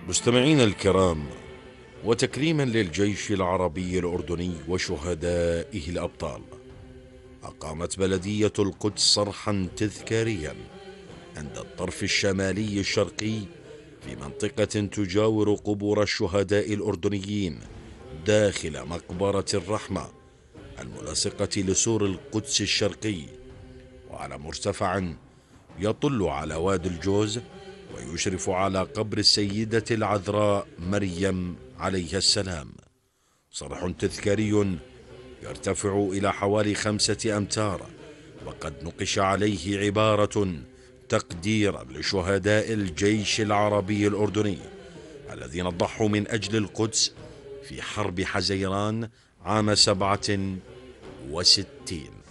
مستمعينا الكرام، وتكريما للجيش العربي الأردني وشهدائه الأبطال، أقامت بلدية القدس صرحا تذكاريا عند الطرف الشمالي الشرقي في منطقة تجاور قبور الشهداء الأردنيين داخل مقبرة الرحمة الملاصقة لسور القدس الشرقي، وعلى مرتفع يطل على وادي الجوز ويشرف على قبر السيدة العذراء مريم عليها السلام. صرح تذكاري يرتفع إلى حوالي 5 أمتار، وقد نقش عليه عبارة تقديرا لشهداء الجيش العربي الأردني الذين ضحوا من أجل القدس في حرب حزيران عام 67.